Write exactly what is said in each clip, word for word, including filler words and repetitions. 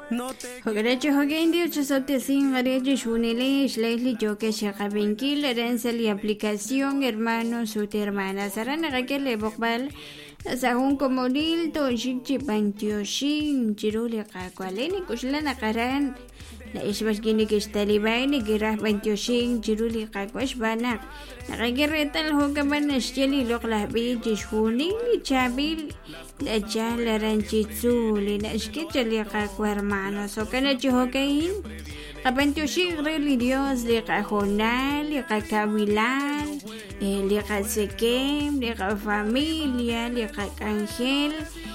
Hogarecho hogendi ochosote sin garejo shunile shlaili joke shakabinkil rensel aplicación hermanos su hermana sarana gakele bokbal sahun komodil to shikchi pantioshi chirule kakwaleni kuslana karan la ishbas gini kistalibaini girah pantioshi chirule kakwash banak nakagiretal hogaban shjeli loklah bi jishuni chabil la chala ranchitsu lina ishkechali kakwa hermano so kana chihokain kapantioshi greli Dios le kajonal le kakabilal le kasekem le familia le kakangel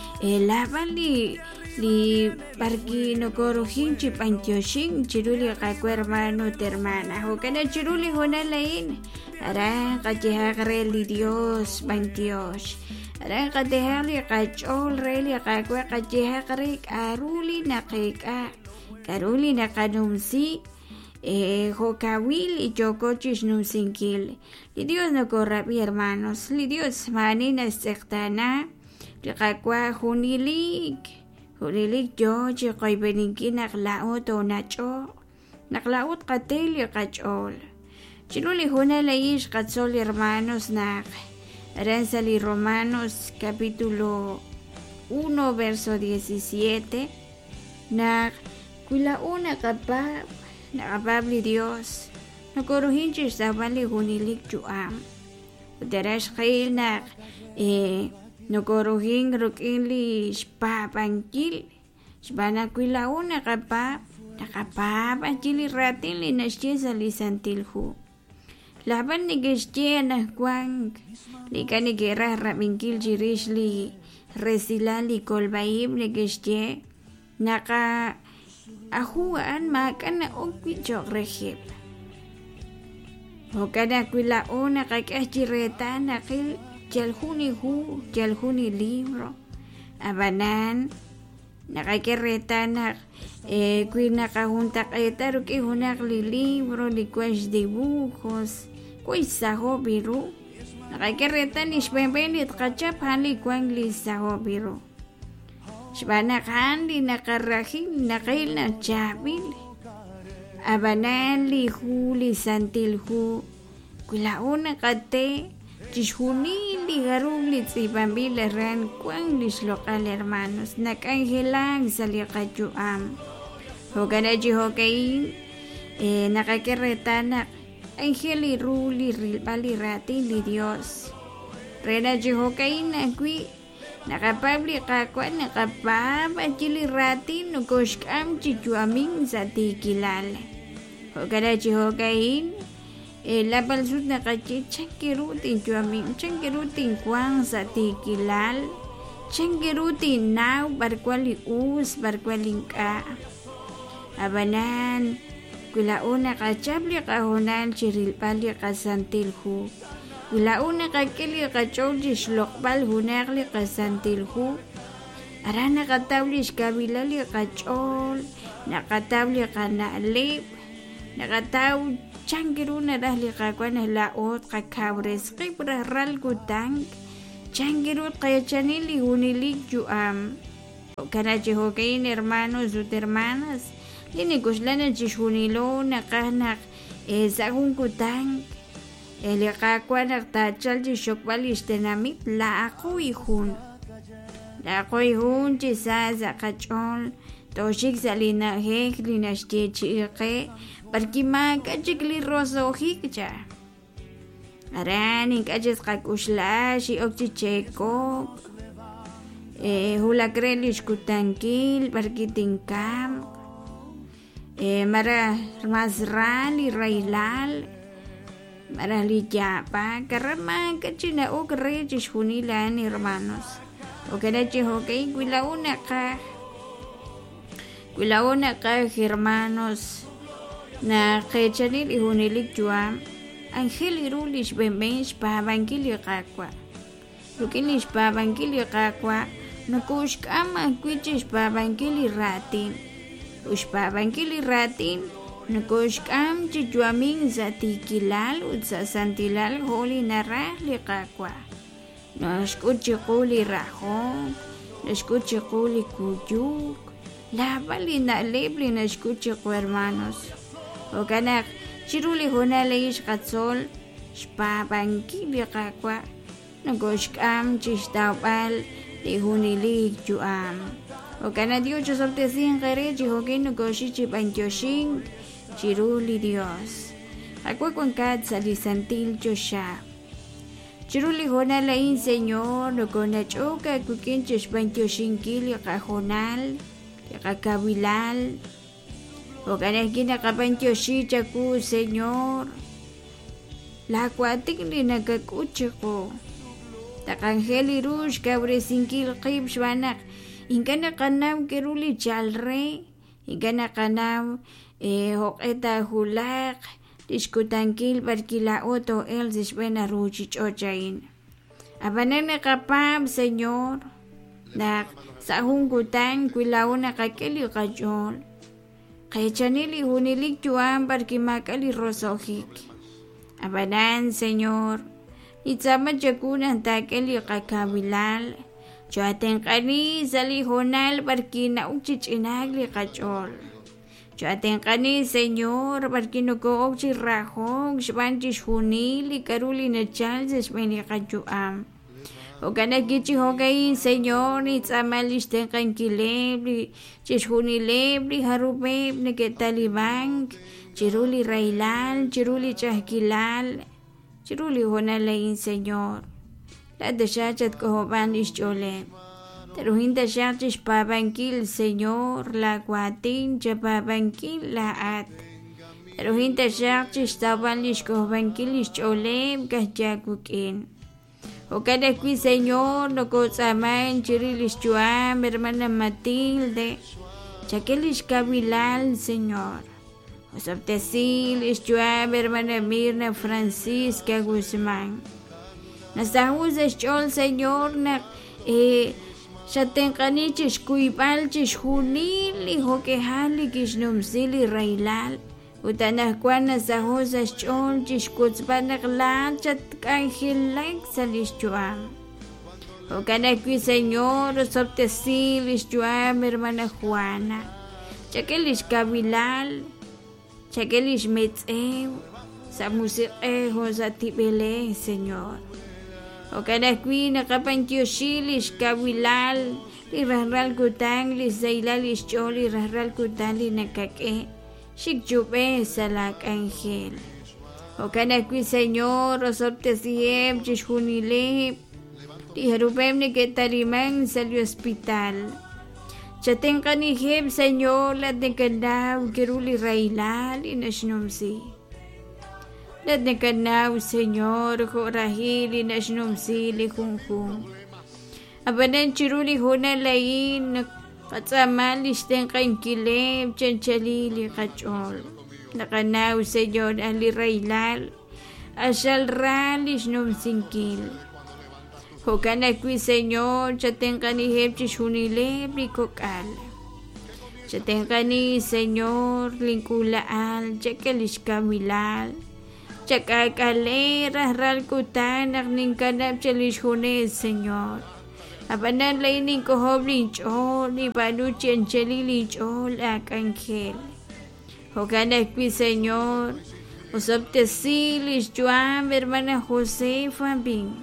lavali li barki no korujin chi pantioshi chiruli kakwa hermano hermana ho kana chiruli honalain ara kajeha greli Dios pantiosh ara kadehali kachol reli kakwa kajeha krik aruli nakika karuli nakanumsi eh jokawil y chocochis numsinkil li Dios no corrabi hermanos li Dios manina sektana li kakwa hunilik hunilik yo chi koibeninki naklaot o nacho naklaot katel y kachol chiluli hunalaish katsol hermanos nak Aranzali Romanos capítulo uno verso diecisiete na kuila una kapab na kapabli Dios na koruhinchis sa bali hunilik juam udarash kail na eh no koruhin rukinli shpapangkil shbana kuila una kapab na kapab anjili ratin li nashjesa li santilhu laban ni gestje na kwang li kani gera rabingkil jirish li resila li kolbaim ni gestje naka ahuan makan na okwi jok rehip hokana kwila ona kakah jireta nakil jalhuni hu jalhuni libro abanan nakakereta nak eh kuina kahuntak eta ruki hunak li libro li kuas dibujos kuisaho biru nakakereta ni shpembenit kachap hali kuang li saho biru shbana kandi nakarahin nakail na chabil abanan li hu li santil hu kuilauna kate chishuni li garub li tzibambil ran kuang li lokal hermanos nakangelang saliakachuam hogana jihokain eh nakakereta nak Angeli ruli rilpali rati li Dios rena jihokain akwi nakapabli kakwa nakapab angeli rati nukoshkam chichuaming sa tikilal hogana jihokain eh lapal sud nakachi chankirutin chuaming chankirutin kwang sa tikilal chankirutin naw barkwali us barkwalin ka abanan Kulauna kachabli kahonan chirilpali kasantilhu. Kulauna kakili kachowli shlokbal hunakli kasantilhu. Arana katawli shkabilali kachol. Nakatabli kanalip. Nakataw changiruna rahli kakwana laot kakabres kibra ral gutang. Changirut kayachanili hunilik juam. Kana jihokain hermanos ut hermanas. Lini kuslana chishunilo nakahnak eh sagun kutang el kakwa naktachal chishokbal ishtenamit la ako ihun la ako ihun chisaza kachol toshik salina hek linashtie chiqe parkima kachikli roso hikcha aran inkachis kakuslash okchicheko eh hulakrelish kutankil parkitinkam Eh, mara mazral y railal mara lijapa karama kachina o reyes junilan hermanos o karachi hokai kuila una ka kuila una ka hermanos na kechanil y junilik juam angel irulish bembench pa bangili kakwa lukilish pa bangili kakwa nakush kama kuichish pa bangili ratin Ushpa bangkili ratin nukushkam chichuaming sa tikilal ut sa santilal holi narah liqakwa nashkuchi quli rahon nashkuchi quli kuyuk la balina lebli na escucho hermanos. O ganak chiruli hona leish katsol spa bangkili kakwa nagoshkam chistabal li hunili juam. O gana Dios yo solte sin gare jihokin nagoshi chibankyoshin chiruli Dios. Akwa con kat salisantil josha. Chiruli hona lein Señor no con la choca kukin chibankyoshin kili kajonal kakabilal. O ganagina kabankyoshin chaku Señor. La cuatigli nakakuchiko. Takangeli rush kabresinkil qib shwanak. Ingana kanam kiruli chalre. Ingana kanam eh, hoqeta hulaq. Diskutankil barkila oto el zishbena ruchich ochain. Abanene kapam Señor. Nak sahungutan kuilauna kakeli kajol. Kaychanili hunilik juan barkimakali rosojik. Abanan Señor. Itzama chakunan takeli kakabilal. Chuaten kani sali honal barkina uchichinagli kachol. Chuaten kani Señor barkino ko okchi rajong shbanchish hunili karuli na chalses meni kachuam. O kana kichi hogai Señor itzama listen kankilebli chishunilebli harubeb ne ketalibank chiruli railal chiruli chahkilal chiruli honalain Señor. La de shachat kohoban ishchole. Teruhin de shachish pabankil Señor la guatin chapabankil la at. Teruhin de shachish taban lish kohobankil ishchole kahjakukin. O cada qui Señor no cozaman chirilis chuam hermana Matilde. Chaquelish kabilal Señor. O sabtesil ishchuam hermana Mirna Francisca Guzmán. Nasahus eschol Señor na eh shatenkanichish kuibalchish hunili hokehali kishnumsili railal. Utanahkuan nasahus eschol chish kutzbanaglan chat kanjilak salishchuam. O kanakui Señor o sabtesil ishchuam hermana Juana. Chaquelish kabilal. Chaquelish metzeu. Sa musiquejo sa tibele Señor. O kanakui nakapantiyoshilish kabilal li rahral kutang li zailal ishchol li rahral kutang li nakake shikchupe salak angel. O kanakui Señor o soptesiem chishunileb li harupem ni ketariman sali hospital. Chaten kaniheb Señor la dekandaw kiruli railal inashnumsi. Let ne kanaw Señor horahili nashnumsili kungkung. Abanan chiruli huna lain katsamalish ten kankileb chanchalili kachol. Nakanaw Señor ali railal ashal ralish numsinkil. Hokanakwi Señor chaten kaniheb chishunileb likokal. Chaten kani Señor linkulaal chakalish kamilal. Chakakale rahral kutan ning kanap chalish hune Señor. Abanan lainin kohob linchol ni banu chencheli linchol akangel. Hokanakwi Señor. Usoptesil ishchuam hermana Josefa bin.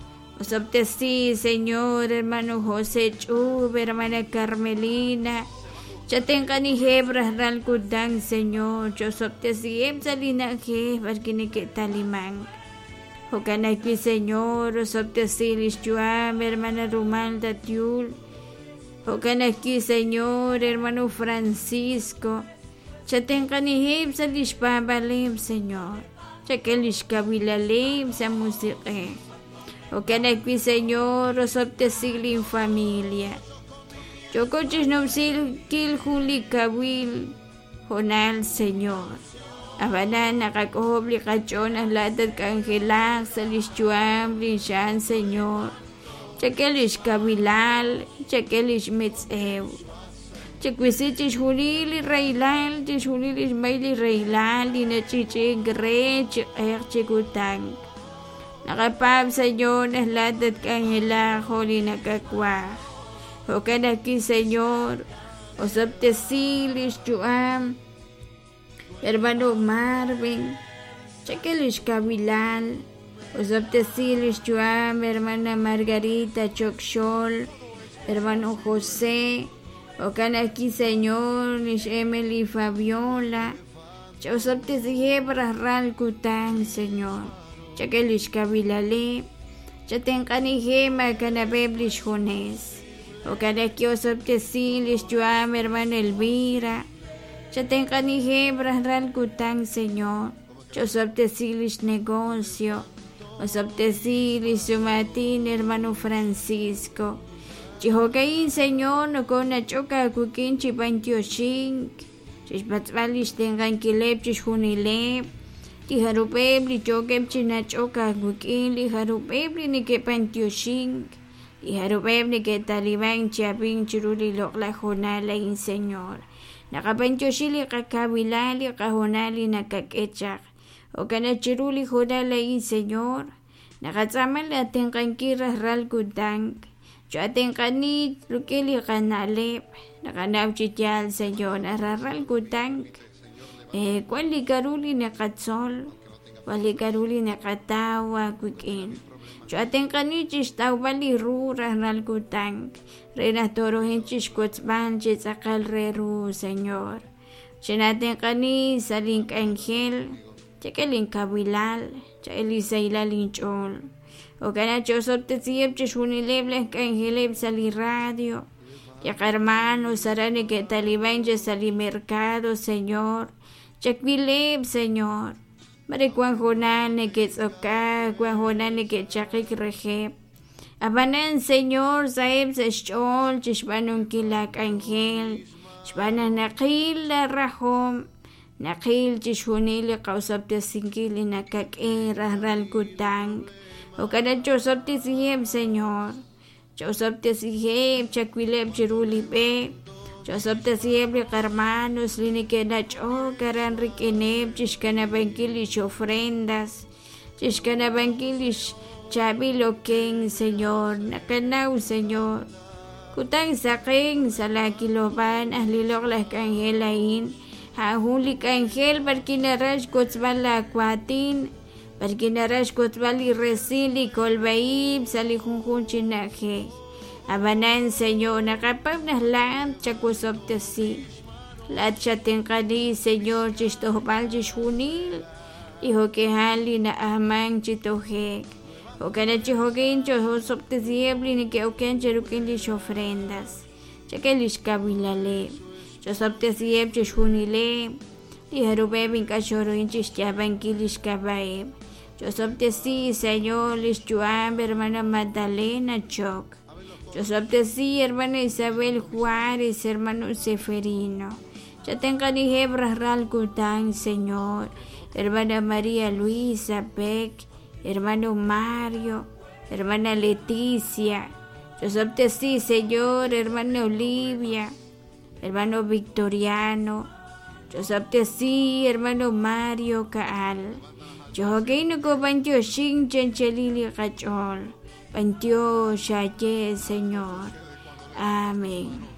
Usoptesil Señor hermano José Chub hermana Carmelina. Chaten kani hebras ral kudang Señor, chosopte siem salina he barkini ke talimang. Hokanay ki Señor, osopte silis chuam, hermana Rumal Datiul. Hokanay ki Señor, hermano Francisco. Chaten kani heb salis pabalem Señor. Chakelish kabilalem sa musike. Hokanay ki Señor, osopte silin familia. Choco chisnomsil kil huli kawil honal Señor. Abanan nakakohobli kachon ang latad kangelak sa lischuam lishan Señor. Chakelish kabilal, chakelish mitzew. Chakwisichish hulili railal, chish hulili maili railal, inachichi gre, chikher chikutang. Nakapab Señor ang latad kangelak huli nakakwa. Hokanaki Señor, Osoptesilis Chuam, hermano Marvin, Chequelish Cabilal, Osoptesilis Chuam, hermana Margarita Chocchol, hermano José, Ocanaki Señor, Nish Emily Fabiola, Osoptesiebra Ral Kutan, Señor, Chequelish Cabilale, Chatencanijema Canabeblish Jones, Ocanaki Osoptesilis Chuam, hermana Elvira, Chatencanijebra Ral Kutan, Señor, Osoptesilis Negocio, Osoptesilis Sumatín, hermano Francisco, Chihocaín, Señor, no con a choca cuquín chipantiochink, Chispatvalis tengan kilep chishunilep, Tijarupebli choquep chinachoca cuquín, Lijarupebli ni que pantiochink, Lijarupebli que talibán chiapin chiruli lokla jonala in Señor, Nakapanchochili kakabilali kajonali nakakechak, O canachiruli jonala in Señor, Nakatzaman la tenganquira ral kutank, Yo atencani lukeli kanalep, Nakanauchitial Señor, Arral kutank, Eh, Kuali karuli nakatsol, Kuali karuli nakatawa kukin, Yo atencani chistawali rura ral kutank, Reina toro henchis kutzban chitzakal reru Señor, Chenatencani salink angel, Chekelin kabilal, Chelisayla linchol, O canacho soptesiep chishunilebles cangeleb sali radio, Ya hermano sarane que talibán ya sali mercado, Señor, Chakvileb, Señor, Mare cuanjonane que tzoka, cuanjonane que chakik rejeb, Abanan, Señor, saeb se chol, chishbanun kilak angel, Shbanan nakil la rahom, Nakil chishunili kausaptesinkili nakak e rahral kutang, O kada chosoptesiheb, Señor, Chosoptesiheb, chakwileb chirulibeb, Chosoptesiheb li hermanos linikenach o karan rikeneb, Chishkanabankilish ofrendas, Chishkanabankilish chabiloken, Señor, Nakanaw, Señor, Kutang saking salakiloban ahlilok las kanghelain, Hahulik angel barkinarash kotzbala kwatin, Barkinarash kotzbali resili kolbaib salihunjun chinaje. Abanan, Señor, nakapag na laan chakusoptesi. Lat chatenkani, Señor, chistohbal chishunil, Iho que hali na amang chitohek. O kana chihokin chosoptesiebli ni que oken cherukin lish ofrendas. Chakelish kabilale. Chosoptesieb chishunile. Liharubeb in cachorro in chistiaban kilish kabaeb. Chosoptesi, Señor, lish chuam, hermana Magdalena Choc. Chosoptesi, hermana Isabel Juárez, hermano Seferino. Chatenkani hebras ral kutan, Señor. Hermana María Luisa Beck, hermano Mario, hermana Leticia, Chosoptesi, Señor, hermana Olivia, hermano Victoriano, Chosoptesi, hermano Mario Caal, Chohokeino ko pantio shin chenchelili kachol, pantio shaye, Señor. Amén.